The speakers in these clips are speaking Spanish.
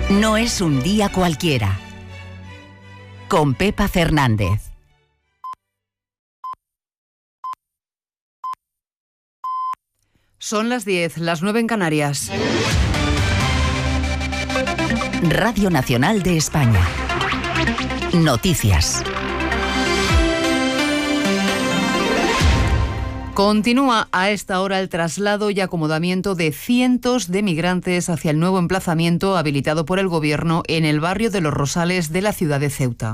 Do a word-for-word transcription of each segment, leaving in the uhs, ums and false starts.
No es un día cualquiera. Con Pepa Fernández. Son las diez, las nueve en Canarias. Radio Nacional de España. Noticias. Continúa a esta hora el traslado y acomodamiento de cientos de migrantes hacia el nuevo emplazamiento habilitado por el Gobierno en el barrio de Los Rosales de la ciudad de Ceuta.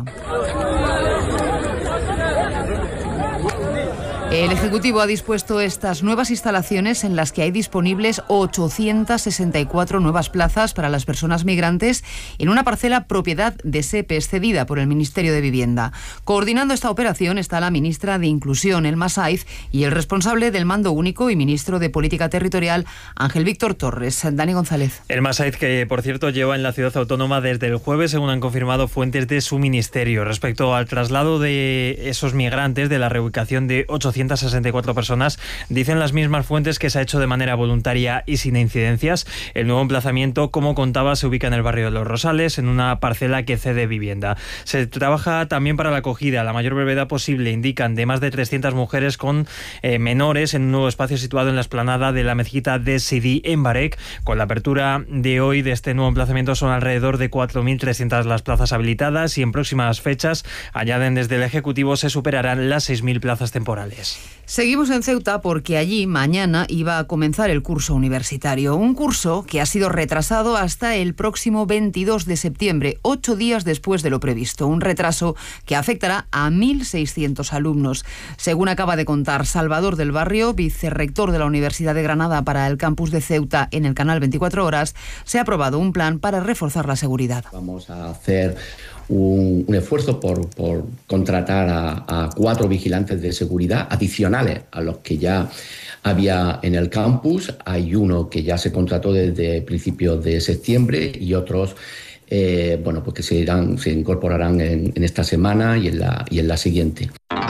El Ejecutivo ha dispuesto estas nuevas instalaciones en las que hay disponibles ochocientas sesenta y cuatro nuevas plazas para las personas migrantes en una parcela propiedad de SEPES cedida por el Ministerio de Vivienda. Coordinando esta operación está la ministra de Inclusión, Elma Saiz, y el responsable del Mando Único y ministro de Política Territorial, Ángel Víctor Torres. Dani González. Elma Saiz, que por cierto lleva en la ciudad autónoma desde el jueves, según han confirmado fuentes de su ministerio. Respecto al traslado de esos migrantes, de la reubicación de ochocientas sesenta y cuatro personas, dicen las mismas fuentes que se ha hecho de manera voluntaria y sin incidencias. El nuevo emplazamiento, como contaba, se ubica en el barrio de Los Rosales, en una parcela que cede vivienda. Se trabaja también para la acogida a la mayor brevedad posible, indican, de más de trescientas mujeres con eh, menores en un nuevo espacio situado en la explanada de la mezquita de Sidi en Barek. Con la apertura de hoy de este nuevo emplazamiento son alrededor de cuatro mil trescientas las plazas habilitadas y en próximas fechas, añaden desde el Ejecutivo, se superarán las seis mil plazas temporales. Seguimos en Ceuta porque allí mañana iba a comenzar el curso universitario, un curso que ha sido retrasado hasta el próximo veintidós de septiembre, ocho días después de lo previsto, un retraso que afectará a mil seiscientos alumnos. Según acaba de contar Salvador del Barrio, vicerrector de la Universidad de Granada para el campus de Ceuta, en el canal veinticuatro horas, se ha aprobado un plan para reforzar la seguridad. Vamos a hacer Un, un esfuerzo por, por contratar a, a cuatro vigilantes de seguridad adicionales a los que ya había en el campus. Hay uno que ya se contrató desde principios de septiembre y otros eh, bueno, pues que se, irán, se incorporarán en, en esta semana y en la, y en la siguiente.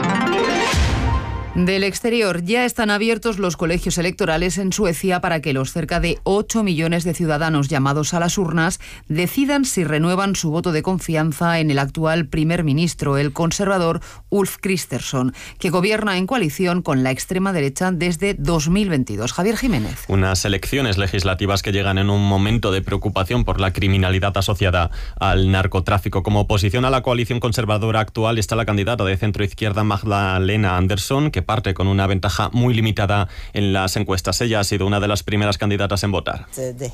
Del exterior, ya están abiertos los colegios electorales en Suecia para que los cerca de ocho millones de ciudadanos llamados a las urnas decidan si renuevan su voto de confianza en el actual primer ministro, el conservador Ulf Kristersson, que gobierna en coalición con la extrema derecha desde dos mil veintidós. Javier Jiménez. Unas elecciones legislativas que llegan en un momento de preocupación por la criminalidad asociada al narcotráfico. Como oposición a la coalición conservadora actual está la candidata de centro-izquierda Magdalena Andersson, que parte con una ventaja muy limitada en las encuestas. Ella ha sido una de las primeras candidatas en votar.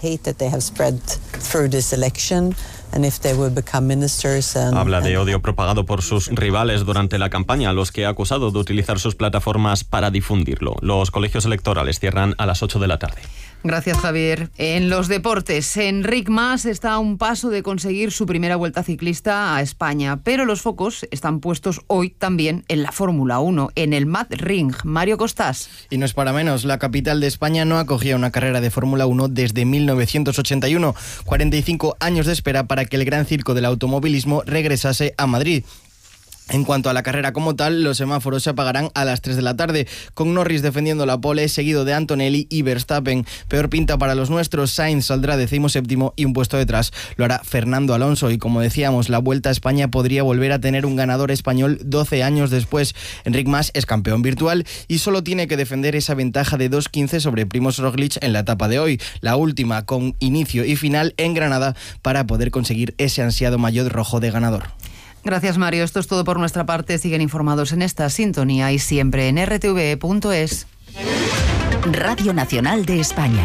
Habla de odio propagado por sus rivales durante la campaña, a los que ha acusado de utilizar sus plataformas para difundirlo. Los colegios electorales cierran a las ocho de la tarde. Gracias, Javier. En los deportes, Enric Mas está a un paso de conseguir su primera vuelta ciclista a España, pero los focos están puestos hoy también en la Fórmula uno, en el Madrid. Mario Costás. Y no es para menos, la capital de España no acogía una carrera de Fórmula uno desde mil novecientos ochenta y uno, cuarenta y cinco años de espera para que el gran circo del automovilismo regresase a Madrid. En cuanto a la carrera como tal, los semáforos se apagarán a las tres de la tarde, con Norris defendiendo la pole, seguido de Antonelli y Verstappen. Peor pinta para los nuestros, Sainz saldrá decimoséptimo y un puesto detrás lo hará Fernando Alonso. Y como decíamos, la Vuelta a España podría volver a tener un ganador español doce años después. Enric Mas es campeón virtual y solo tiene que defender esa ventaja de dos quince sobre Primož Roglič en la etapa de hoy, la última con inicio y final en Granada, para poder conseguir ese ansiado maillot rojo de ganador. Gracias, Mario. Esto es todo por nuestra parte. Siguen informados en esta sintonía y siempre en r t v punto es. Radio Nacional de España.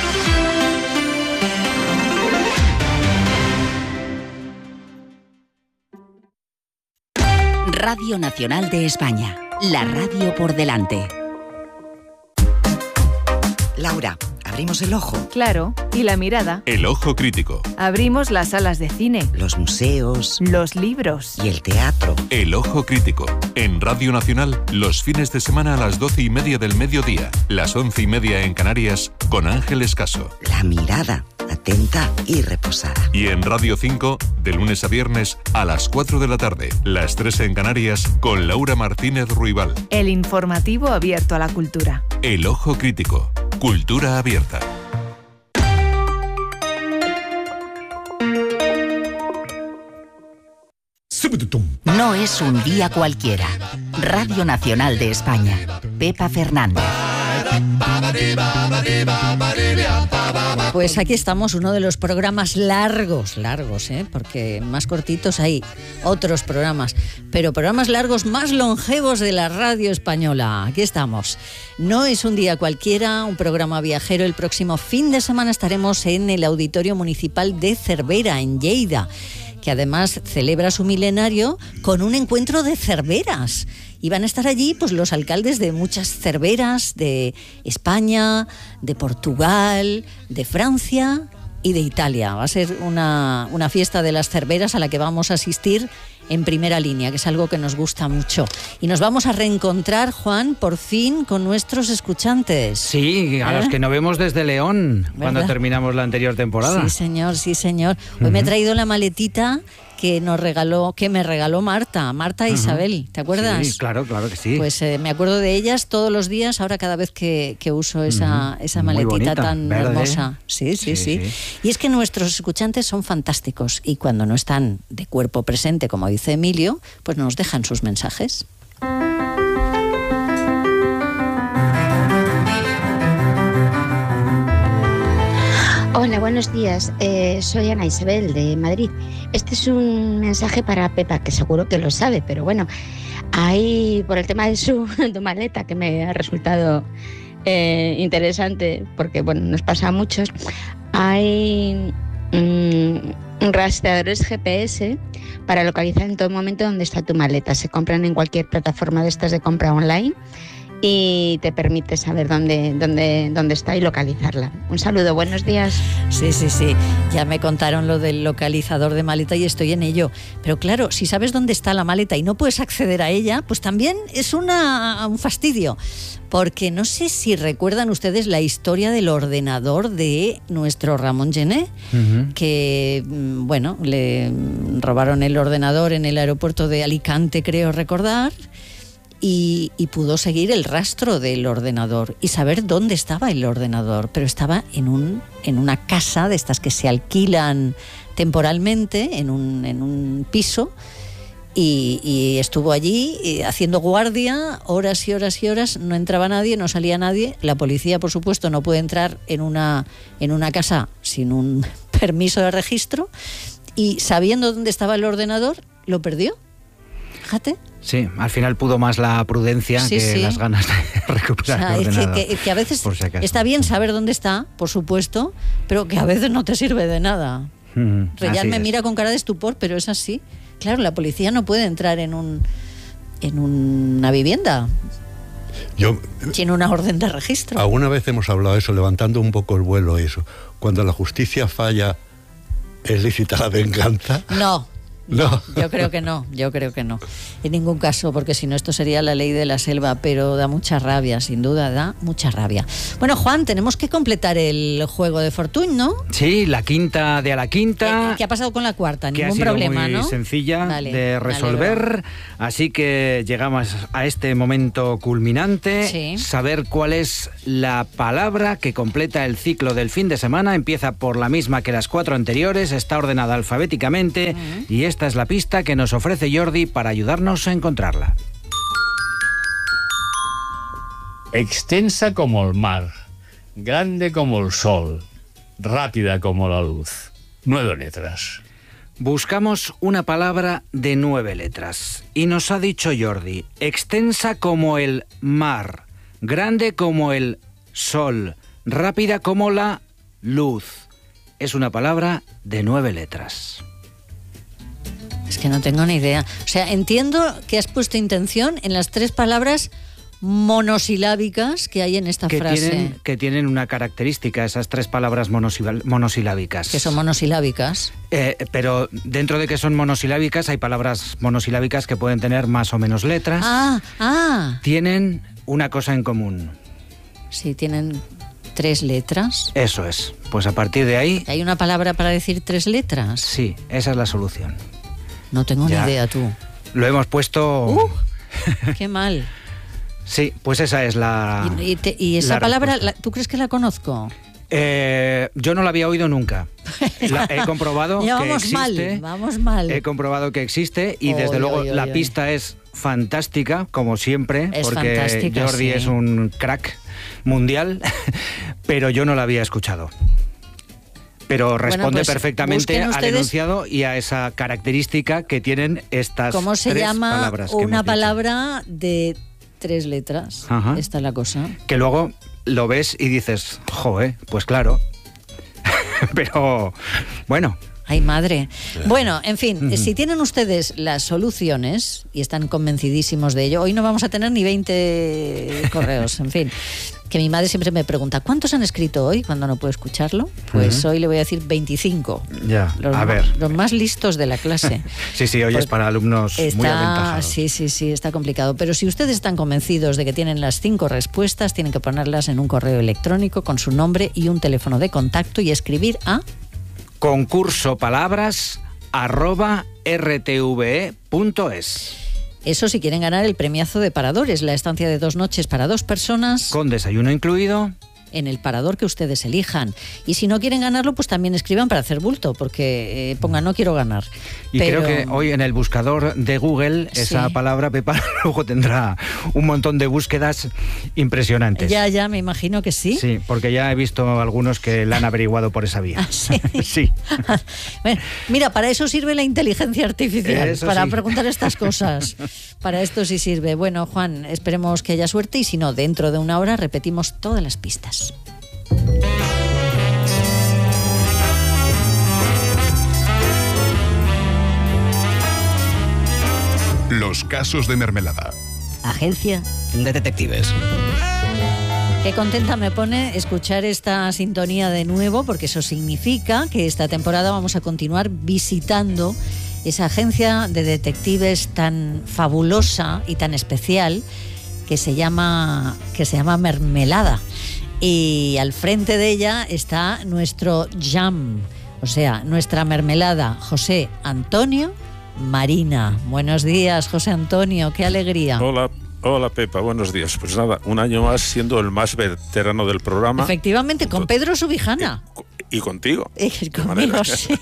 Radio Nacional de España. La radio por delante. Laura, ¿abrimos el ojo? Claro, y la mirada. El ojo crítico. Abrimos las salas de cine. Los museos. Los libros. Y el teatro. El ojo crítico. En Radio Nacional, los fines de semana a las doce y media del mediodía. Las once y media en Canarias, con Ángel Escaso. La mirada, atenta y reposada. Y en Radio cinco, de lunes a viernes, a las cuatro de la tarde. Las tres en Canarias, con Laura Martínez Ruibal. El informativo abierto a la cultura. El ojo crítico. Cultura abierta. No es un día cualquiera. Radio Nacional de España. Pepa Fernández. Pues aquí estamos, uno de los programas largos, largos, ¿eh? Porque más cortitos hay otros programas, pero programas largos más longevos de la radio española. Aquí estamos. No es un día cualquiera, un programa viajero. El próximo fin de semana estaremos en el Auditorio Municipal de Cervera, en Lleida, que además celebra su milenario con un encuentro de cerveras. Y van a estar allí pues los alcaldes de muchas cerveras, de España, de Portugal, de Francia y de Italia. Va a ser una, una fiesta de las cerveras a la que vamos a asistir en primera línea, que es algo que nos gusta mucho. Y nos vamos a reencontrar, Juan, por fin con nuestros escuchantes. Sí, a ¿Eh? los que no vemos desde León, ¿verdad? Cuando terminamos la anterior temporada. Sí, señor, sí, señor. Hoy uh-huh. me he traído la maletita que nos regaló, que me regaló Marta, Marta e uh-huh. Isabel, ¿te acuerdas? Sí, claro, claro que sí. Pues eh, me acuerdo de ellas todos los días, ahora cada vez que, que uso esa, uh-huh. esa maletita bonita, tan verde. hermosa. Sí sí, sí, sí, sí. Y es que nuestros escuchantes son fantásticos y cuando no están de cuerpo presente, como dice Emilio, pues nos dejan sus mensajes. Hola, buenos días. Eh, soy Ana Isabel de Madrid. Este es un mensaje para Pepa, que seguro que lo sabe, pero bueno, ahí por el tema de su, de maleta, que me ha resultado eh, interesante, porque bueno, nos pasa a muchos, hay mm, rastreadores G P S para localizar en todo momento dónde está tu maleta. Se compran en cualquier plataforma de estas de compra online y te permite saber dónde, dónde, dónde está y localizarla. Un saludo, buenos días. Sí, sí, sí. Ya me contaron lo del localizador de maleta y estoy en ello. Pero claro, si sabes dónde está la maleta y no puedes acceder a ella, pues también es una, un fastidio. Porque no sé si recuerdan ustedes la historia del ordenador de nuestro Ramón Gené, uh-huh. que, bueno, le robaron el ordenador en el aeropuerto de Alicante, creo recordar. Y, y pudo seguir el rastro del ordenador y saber dónde estaba el ordenador, pero estaba en un en una casa de estas que se alquilan temporalmente, en un, en un piso, y, y estuvo allí haciendo guardia horas y horas y horas, no entraba nadie, no salía nadie. La policía, por supuesto, no puede entrar en una, en una casa sin un permiso de registro, y sabiendo dónde estaba el ordenador, lo perdió. Fíjate. Sí, al final pudo más la prudencia sí, que sí. las ganas de recuperar o sea, el ordenador. Que, que, que a veces si está bien saber dónde está, por supuesto, pero que a veces no te sirve de nada. Mm, Reyal me es. mira con cara de estupor, pero es así. Claro, la policía no puede entrar en un en una vivienda Yo, sin una orden de registro. Alguna vez hemos hablado de eso, levantando un poco el vuelo eso. Cuando la justicia falla, ¿es lícita la venganza? No. No, no, yo creo que no, yo creo que no. En ningún caso, porque si no esto sería la ley de la selva, pero da mucha rabia, sin duda da mucha rabia. Bueno, Juan, tenemos que completar el juego de Fortuny, ¿no? Sí, la quinta de a la quinta. ¿Qué, qué ha pasado con la cuarta? Que Ningún ha sido problema, muy ¿no? sencilla vale, de resolver, vale, así que llegamos a este momento culminante. Sí. Saber cuál es la palabra que completa el ciclo del fin de semana. Empieza por la misma que las cuatro anteriores, está ordenada alfabéticamente uh-huh. y esta es la pista que nos ofrece Jordi para ayudarnos a encontrarla. Extensa como el mar, grande como el sol, rápida como la luz. Nueve letras. Buscamos una palabra de nueve letras y nos ha dicho Jordi, extensa como el mar, grande como el sol, rápida como la luz. Es una palabra de nueve letras. Es que no tengo ni idea. O sea, entiendo que has puesto intención en las tres palabras monosilábicas que hay en esta que frase. Tienen, que tienen una característica, esas tres palabras monosilábicas. Que son monosilábicas. Eh, pero dentro de que son monosilábicas, hay palabras monosilábicas que pueden tener más o menos letras. Ah, ah. Tienen una cosa en común. Sí, tienen tres letras. Eso es. Pues a partir de ahí... ¿Hay una palabra para decir tres letras? Sí, esa es la solución. No tengo ya. ni idea, tú. Lo hemos puesto... Uh, ¡Qué mal! Sí, pues esa es la... ¿Y, y, te, y esa la palabra, la, tú crees que la conozco? Eh, yo no la había oído nunca. La, he comprobado que vamos existe. mal, vamos mal. He comprobado que existe y desde Oy, luego oy, oy, la oy. pista es fantástica, como siempre, Es porque fantástica, Jordi sí. es un crack mundial, pero yo no la había escuchado. Pero responde pues, perfectamente busquen al ustedes- enunciado y a esa característica que tienen estas ¿Cómo se tres llama palabras que hemos una dicho. palabra de tres letras? Ajá. Esta es la cosa. Que luego lo ves y dices, joe, pues claro. Pero bueno. Ay, madre. Bueno, en fin, si tienen ustedes las soluciones y están convencidísimos de ello, hoy no vamos a tener ni veinte correos, en fin. Que mi madre siempre me pregunta, ¿cuántos han escrito hoy cuando no puedo escucharlo? Pues Ujú. hoy le voy a decir veinticinco. Ya, Los, a ma- ver. los más listos de la clase. Sí, sí, hoy Pues es para alumnos muy Está, aventajados. sí, sí, sí, está complicado. Pero si ustedes están convencidos de que tienen las cinco respuestas, tienen que ponerlas en un correo electrónico con su nombre y un teléfono de contacto y escribir a... Concurso palabras arroba rtve punto es. Eso si quieren ganar el premiazo de Paradores, la estancia de dos noches para dos personas Con desayuno incluido. en el parador que ustedes elijan. Y si no quieren ganarlo, pues también escriban para hacer bulto, porque eh, pongan no quiero ganar. Y Pero- creo que hoy en el buscador de Google esa Sí. palabra, Pepa, luego tendrá un montón de búsquedas impresionantes. Ya, ya, me imagino que sí. Sí, porque ya he visto algunos que la han averiguado por esa vía. Sí. Sí. Bueno, mira, para eso sirve la inteligencia artificial, Eso para sí. preguntar estas cosas. Para esto sí sirve. Bueno, Juan, esperemos que haya suerte y si no, dentro de una hora repetimos todas las pistas. Los casos de Mermelada. Agencia de detectives. Qué contenta me pone escuchar esta sintonía de nuevo, porque eso significa que esta temporada vamos a continuar visitando esa agencia de detectives tan fabulosa y tan especial que se llama, que se llama Mermelada. Y al frente de ella está nuestro jam, o sea, nuestra mermelada, José Antonio Marina. Buenos días, José Antonio, qué alegría. Hola, hola Pepa, buenos días. Pues nada, un año más siendo el más veterano del programa. Efectivamente, con Pedro Subijana. Y contigo. Eh, conmigo, sí.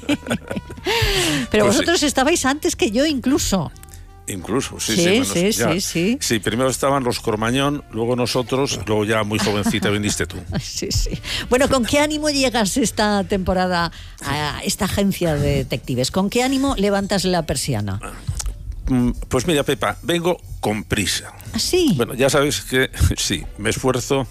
Pero Pues vosotros estabais antes que yo incluso. Incluso, sí, Sí, sí. bueno, sí, ya- sí, sí. Sí, primero estaban los Cormañón, luego nosotros, luego ya muy jovencita viniste tú. Sí, sí. Bueno, ¿con qué ánimo llegas esta temporada a esta agencia de detectives? ¿Con qué ánimo levantas la persiana? Mm, Pues mira, Pepa, vengo con prisa. ¿Ah, sí? Bueno, ya sabes que sí, me esfuerzo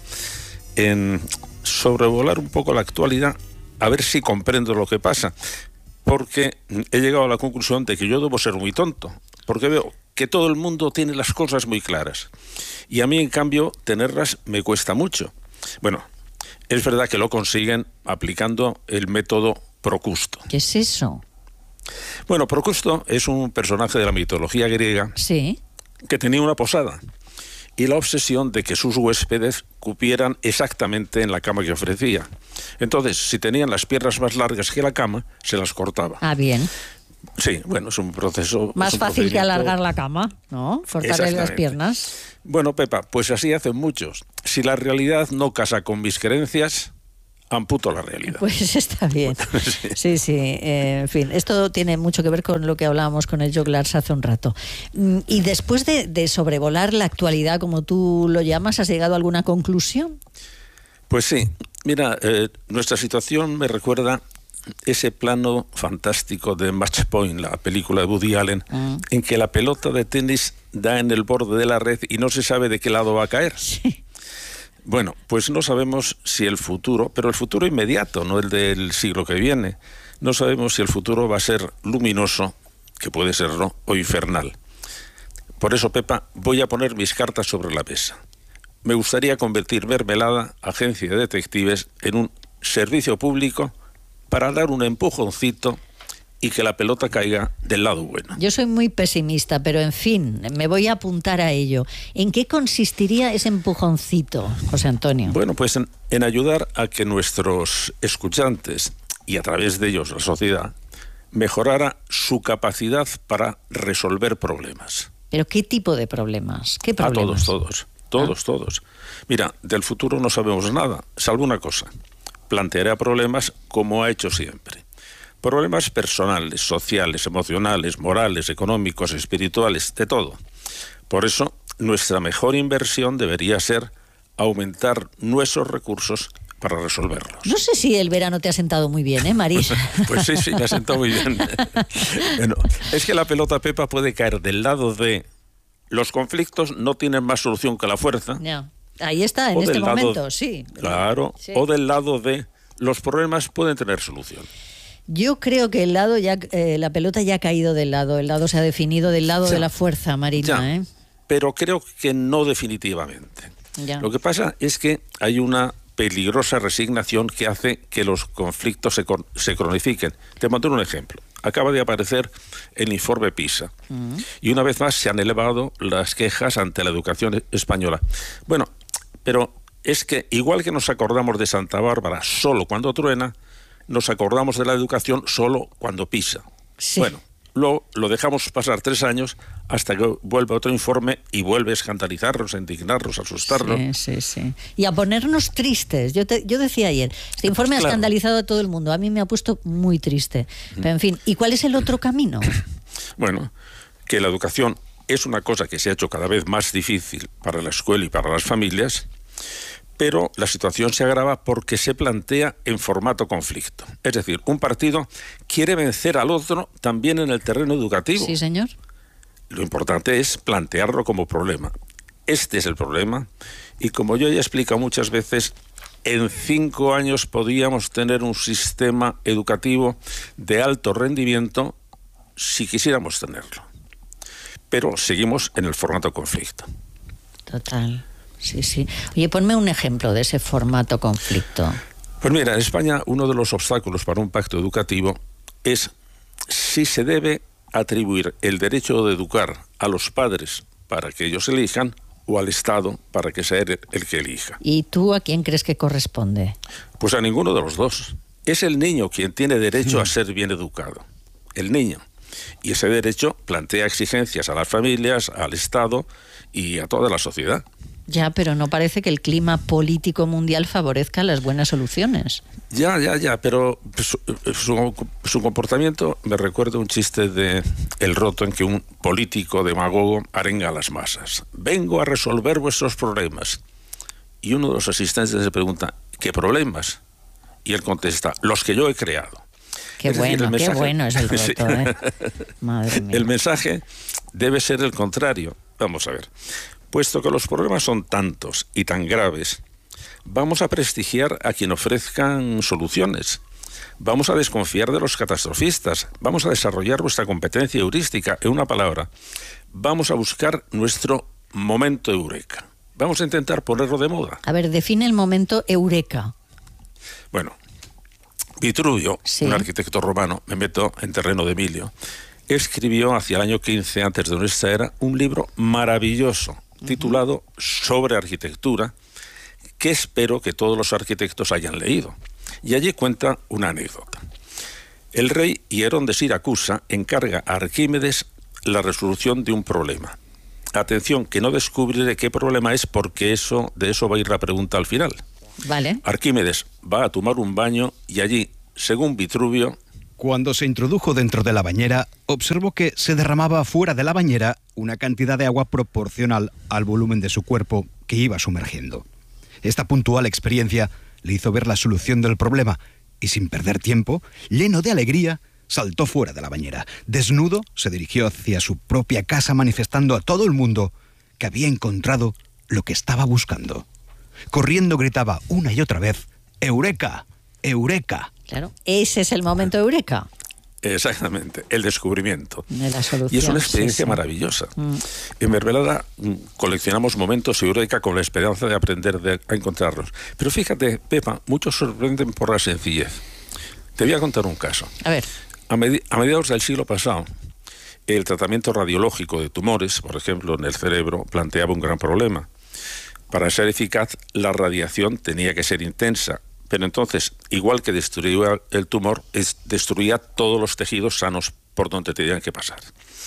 en sobrevolar un poco la actualidad, a ver si comprendo lo que pasa, porque he llegado a la conclusión de que yo debo ser muy tonto, porque veo que todo el mundo tiene las cosas muy claras, y a mí, en cambio, tenerlas me cuesta mucho. Bueno, es verdad que lo consiguen aplicando el método Procusto. ¿Qué es eso? Bueno, Procusto es un personaje de la mitología griega Sí. que tenía una posada y la obsesión de que sus huéspedes cupieran exactamente en la cama que ofrecía. Entonces, si tenían las piernas más largas que la cama, se las cortaba. Ah, bien. Sí, bueno, es un proceso... Más es un fácil que procedimiento- alargar la cama, ¿no? Cortarle las Exactamente. piernas. Bueno, Pepa, pues así hacen muchos. Si la realidad no casa con mis creencias, amputo la realidad. Pues está bien. Sí, sí. eh, en fin, esto tiene mucho que ver con lo que hablábamos con el Joglars hace un rato. Mm, Y después de, de sobrevolar la actualidad, como tú lo llamas, ¿has llegado a alguna conclusión? Pues sí, mira, eh, nuestra situación me recuerda ese plano fantástico de Match Point, la película de Woody Allen, Mm. en que la pelota de tenis da en el borde de la red y no se sabe de qué lado va a caer. Bueno, pues no sabemos si el futuro, pero el futuro inmediato, no el del siglo que viene, no sabemos si el futuro va a ser luminoso, que puede serlo, o infernal. Por eso, Pepa, voy a poner mis cartas sobre la mesa. Me gustaría convertir Mermelada, agencia de detectives, en un servicio público para dar un empujoncito y que la pelota caiga del lado bueno. Yo soy muy pesimista, pero en fin, me voy a apuntar a ello. ¿En qué consistiría ese empujoncito, José Antonio? Bueno, pues en, en ayudar a que nuestros escuchantes, y a través de ellos la sociedad, mejorara su capacidad para resolver problemas. ¿Pero qué tipo de problemas? ¿Qué A problemas? todos, todos, todos, todos. Mira, del futuro no sabemos nada, salvo una cosa. planteará problemas como ha hecho siempre. Problemas personales, sociales, emocionales, morales, económicos, espirituales, de todo. Por eso, nuestra mejor inversión debería ser aumentar nuestros recursos para resolverlos. No sé si el verano te ha sentado muy bien, ¿eh, Marisa? Pues sí, sí, me ha sentado muy bien. Bueno, es que la pelota, Pepa, puede caer del lado de los conflictos no tienen más solución que la fuerza. No. Ahí está, en este momento, lado, sí. Claro, sí. O del lado de los problemas pueden tener solución. Yo creo que el lado ya, eh, la pelota ya ha caído del lado, el lado se ha definido del lado ya, de la fuerza, Marina. ¿eh? Pero creo que no definitivamente. Ya. Lo que pasa es que hay una peligrosa resignación que hace que los conflictos se, se cronifiquen. Te mando un ejemplo. Acaba de aparecer el informe PISA uh-huh. y una vez más se han elevado las quejas ante la educación española. Bueno, pero es que igual que nos acordamos de Santa Bárbara solo cuando truena, nos acordamos de la educación solo cuando pisa. Sí. Bueno, lo, lo dejamos pasar tres años hasta que vuelve otro informe y vuelve a escandalizarnos, a indignarnos, a asustarnos. Sí, sí, sí. Y a ponernos tristes. Yo, te, yo decía ayer, este informe pues, ha escandalizado claro. a todo el mundo. A mí me ha puesto muy triste. Pero en fin, ¿y cuál es el otro camino? Bueno, que la educación es una cosa que se ha hecho cada vez más difícil para la escuela y para las familias, pero la situación se agrava porque se plantea en formato conflicto. Es decir, un partido quiere vencer al otro también en el terreno educativo. Sí, señor. Lo importante es plantearlo como problema. Este es el problema. Y como yo ya he explicado muchas veces, en cinco años podíamos tener un sistema educativo de alto rendimiento si quisiéramos tenerlo. Pero seguimos en el formato conflicto. Total. Sí, sí. Oye, ponme un ejemplo de ese formato conflicto. Pues mira, en España uno de los obstáculos para un pacto educativo es si se debe atribuir el derecho de educar a los padres para que ellos elijan o al Estado para que sea el, el que elija. ¿Y tú a quién crees que corresponde? Pues a ninguno de los dos. Es el niño quien tiene derecho sí. a ser bien educado. El niño. Y ese derecho plantea exigencias a las familias, al Estado y a toda la sociedad. Ya, pero no parece que el clima político mundial favorezca las buenas soluciones. Ya, ya, ya, pero su, su, su comportamiento me recuerda un chiste de El Roto en que un político demagogo arenga a las masas. Vengo a resolver vuestros problemas. Y uno de los asistentes le pregunta, ¿qué problemas? Y él contesta, los que yo he creado. Qué es bueno, decir, mensaje, qué bueno es El Roto, sí. ¿eh? Madre mía. El mensaje debe ser el contrario. Vamos a ver. Puesto que los problemas son tantos y tan graves, vamos a prestigiar a quien ofrezcan soluciones. Vamos a desconfiar de los catastrofistas. Vamos a desarrollar nuestra competencia heurística. En una palabra, vamos a buscar nuestro momento eureka. Vamos a intentar ponerlo de moda. A ver, define el momento eureka. Bueno, Vitruvio, ¿sí? un arquitecto romano, me meto en terreno de Emilio, escribió hacia el año quince antes de nuestra era un libro maravilloso titulado Sobre arquitectura, que espero que todos los arquitectos hayan leído. Y allí cuenta una anécdota. El rey Hierón de Siracusa encarga a Arquímedes la resolución de un problema. Atención, que no descubriré qué problema es porque eso, de eso va a ir la pregunta al final. Vale. Arquímedes va a tomar un baño y allí, según Vitruvio, cuando se introdujo dentro de la bañera, observó que se derramaba fuera de la bañera una cantidad de agua proporcional al volumen de su cuerpo que iba sumergiendo. Esta puntual experiencia le hizo ver la solución del problema y, sin perder tiempo, lleno de alegría, saltó fuera de la bañera. Desnudo, se dirigió hacia su propia casa manifestando a todo el mundo que había encontrado lo que estaba buscando. Corriendo gritaba una y otra vez, ¡Eureka! ¡Eureka! Claro, ese es el momento eureka. Exactamente, el descubrimiento. De la solución. Y es una experiencia sí, sí. maravillosa. Mm. En Mermelada coleccionamos momentos eureka con la esperanza de aprender de, a encontrarlos. Pero fíjate, Pepa, muchos sorprenden por la sencillez. Te voy a contar un caso. A ver. A, med- a mediados del siglo pasado, el tratamiento radiológico de tumores, por ejemplo, en el cerebro, planteaba un gran problema. Para ser eficaz, la radiación tenía que ser intensa. Pero entonces, igual que destruía el tumor, es, destruía todos los tejidos sanos por donde tenían que pasar.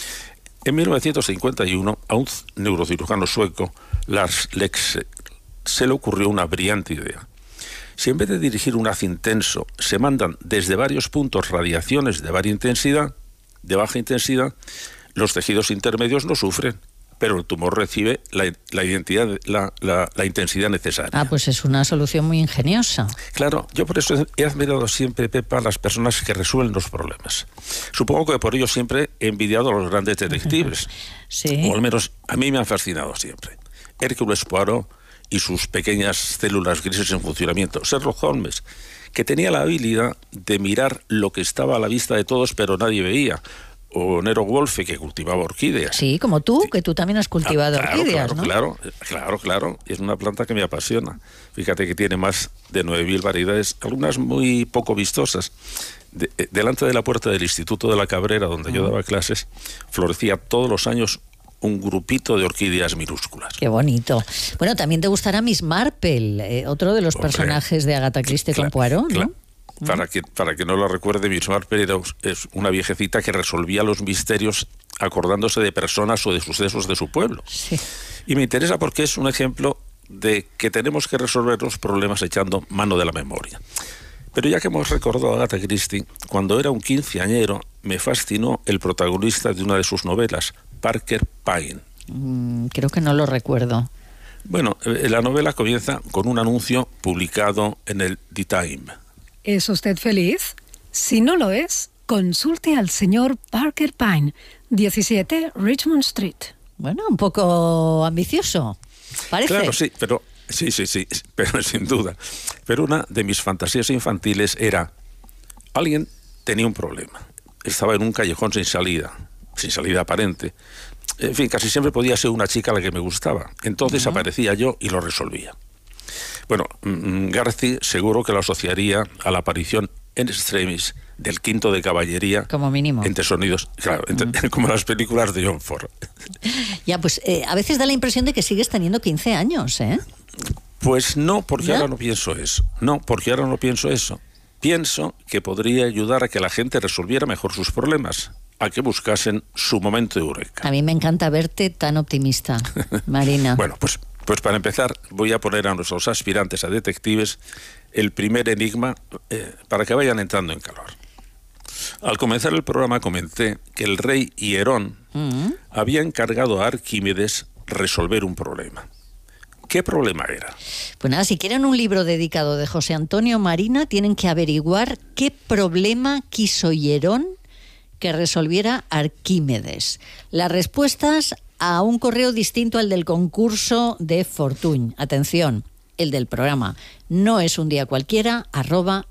En mil novecientos cincuenta y uno, a un neurocirujano sueco, Lars Lexe, se le ocurrió una brillante idea. Si en vez de dirigir un haz intenso se mandan desde varios puntos radiaciones de varia intensidad, de baja intensidad, los tejidos intermedios no sufren, pero el tumor recibe la, la, identidad, la, la, la intensidad necesaria. Ah, pues es una solución muy ingeniosa. Claro, yo por eso he admirado siempre, Pepa, a las personas que resuelven los problemas. Supongo que por ello siempre he envidiado a los grandes detectives. Sí. O al menos a mí me han fascinado siempre. Hércules Poirot y sus pequeñas células grises en funcionamiento. Sherlock Holmes, que tenía la habilidad de mirar lo que estaba a la vista de todos pero nadie veía. O Nero Wolfe, que cultivaba orquídeas. Sí, como tú, sí. que tú también has cultivado ah, claro, orquídeas, claro, ¿no? Claro, claro, claro. Es una planta que me apasiona. Fíjate que tiene más de nueve mil variedades, algunas muy poco vistosas. De, eh, delante de la puerta del Instituto de la Cabrera, donde mm. yo daba clases, florecía todos los años un grupito de orquídeas minúsculas. Qué bonito. Bueno, también te gustará Miss Marple, eh, otro de los Hombre, personajes de Agatha Christie claro, con Poirot, ¿no? Claro. Para que, para que no lo recuerde, Miss Marple es una viejecita que resolvía los misterios acordándose de personas o de sucesos de su pueblo. Sí. Y me interesa porque es un ejemplo de que tenemos que resolver los problemas echando mano de la memoria. Pero ya que hemos recordado a Agatha Christie, cuando era un quinceañero me fascinó el protagonista de una de sus novelas, Parker Pyne. Mm, creo que no lo recuerdo. Bueno, la novela comienza con un anuncio publicado en el The Time. ¿Es usted feliz? Si no lo es, consulte al señor Parker Pyne, diecisiete Richmond Street. Bueno, un poco ambicioso, parece. Claro, sí, pero sí, sí, sí, pero sin duda. Pero una de mis fantasías infantiles era, alguien tenía un problema, estaba en un callejón sin salida, sin salida aparente. En fin, casi siempre podía ser una chica a la que me gustaba. Entonces uh-huh. aparecía yo y lo resolvía. Bueno, Garci seguro que lo asociaría a la aparición en extremis del quinto de caballería. Como mínimo. Entre sonidos, claro, entre, mm. como las películas de John Ford. Ya, pues eh, a veces da la impresión de que sigues teniendo quince años, ¿eh? Pues no, porque ¿Ya? ahora no pienso eso. No, porque ahora no pienso eso. Pienso que podría ayudar a que la gente resolviera mejor sus problemas, a que buscasen su momento de eureka. A mí me encanta verte tan optimista, Marina. Bueno, pues... Pues para empezar, voy a poner a nuestros aspirantes a detectives el primer enigma eh, para que vayan entrando en calor. Al comenzar el programa comenté que el rey Hierón uh-huh. había encargado a Arquímedes resolver un problema. ¿Qué problema era? Pues nada, si quieren un libro dedicado de José Antonio Marina, tienen que averiguar qué problema quiso Hierón que resolviera Arquímedes. Las respuestas a un correo distinto al del concurso de Fortuny. Atención, el del programa. No es un día cualquiera, arroba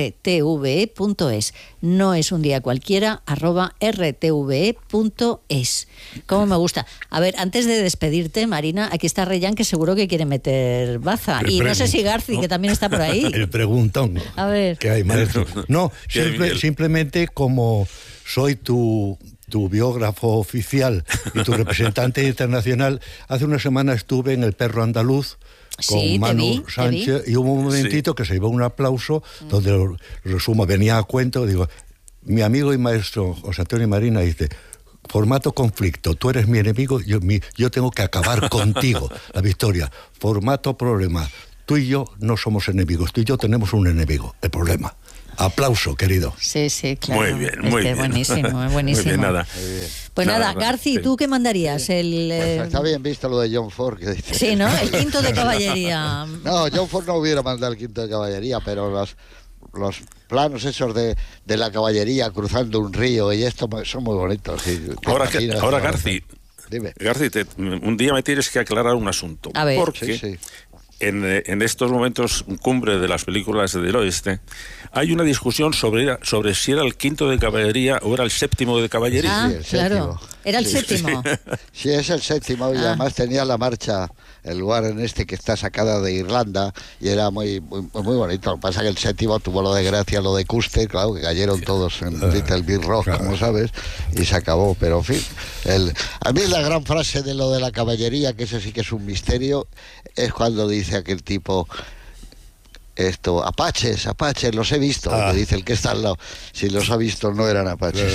rtve punto es. No es un día cualquiera, arroba rtve punto es. ¿Cómo me gusta? A ver, antes de despedirte, Marina, aquí está Reyán, que seguro que quiere meter baza. El y no sé si Garci, ¿no? que también está por ahí. El preguntón. A ver. Que hay, maestro. No, simple, simplemente como soy tu... tu biógrafo oficial y tu representante internacional, hace una semana estuve en El Perro Andaluz con sí, Manu vi, Sánchez y hubo un momentito sí. que se llevó un aplauso mm. donde lo resumo, venía a cuento, digo, mi amigo y maestro José Antonio Marina dice, formato conflicto, tú eres mi enemigo, yo, mi, yo tengo que acabar contigo, la victoria. Formato problema, tú y yo no somos enemigos, tú y yo tenemos un enemigo, el problema. Aplauso, querido. Sí, sí, claro. Muy bien, muy es que bien. Buenísimo, buenísimo. Muy bien, nada. Pues nada, nada Garci, sí. ¿tú qué mandarías? Sí. El, eh... pues está bien visto lo de John Ford. Que dice. Sí, ¿no? El quinto de caballería. No, John Ford no hubiera mandado el quinto de caballería, pero los, los planos esos de, de la caballería cruzando un río y esto son muy bonitos. Y ahora, que, ahora Garci, dime. Garci te, un día me tienes que aclarar un asunto. A ver. Porque sí, sí. En, en estos momentos cumbre de las películas del oeste, hay una discusión sobre, sobre si era el quinto de caballería o era el séptimo de caballería. Ah, sí, el claro. Séptimo. Era el sí, séptimo. Sí. sí, es el séptimo y ah. además tenía la marcha, el lugar en este que está sacada de Irlanda y era muy muy, muy bonito. Lo que pasa es que el séptimo tuvo lo de Gracia, lo de Custer, claro, que cayeron todos en uh, Little Big Rock, claro. como sabes, y se acabó. Pero en fin, el, a mí la gran frase de lo de la caballería, que eso sí que es un misterio, es cuando dice aquel tipo... esto, apaches, apaches, los he visto, ah. me dice el que está al lado. Si los ha visto no eran apaches.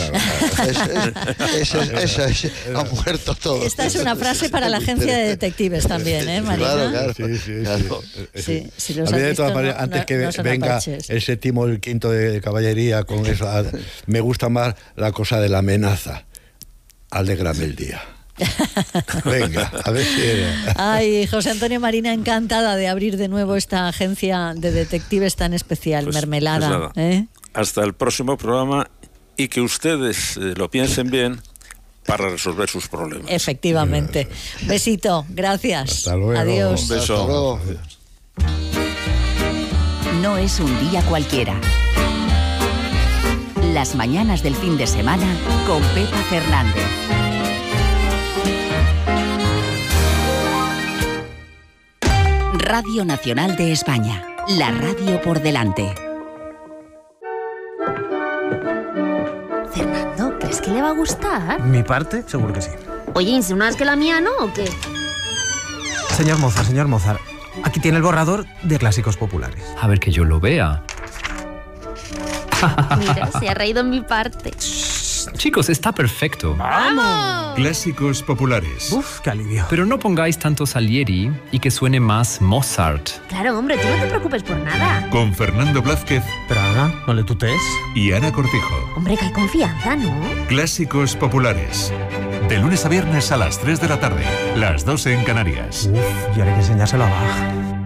Eso han muerto todos. Esta es una frase para la agencia de detectives también, ¿eh, Marina? Claro, claro. Sí, sí, claro. sí. sí si los a mí, has de todas visto, maneras, no, antes no, que no venga apaches. el séptimo o el quinto de caballería con eso, me gusta más la cosa de la amenaza. Alégrame el día. Venga, a ver si era. Ay, José Antonio Marina, encantada de abrir de nuevo esta agencia de detectives tan especial, pues, Mermelada. Pues ¿eh? Hasta el próximo programa y que ustedes eh, lo piensen bien para resolver sus problemas. Efectivamente. Besito, gracias. Hasta luego. Adiós. Un beso. Hasta luego. No es un día cualquiera. Las mañanas del fin de semana con Pepa Fernández. Radio Nacional de España, la radio por delante. Fernando, ¿crees que le va a gustar? ¿Mi parte? Seguro que sí. Oye, ¿insinúas que la mía no o qué? Señor Mozart, señor Mozart, aquí tiene el borrador de Clásicos Populares. A ver que yo lo vea. Mira, se ha reído en mi parte. Chicos, está perfecto. ¡Vamos! Clásicos Populares. Uf, qué alivio. Pero no pongáis tanto Salieri y que suene más Mozart. Claro, hombre, tú no te preocupes por nada. Con Fernando Blázquez. Pero Ana, no le tutees. Y Ana Cortijo. Hombre, que hay confianza, ¿no? Clásicos Populares. De lunes a viernes a las tres de la tarde. Las dos en Canarias. Uf, y ahora hay que enseñárselo a Bach.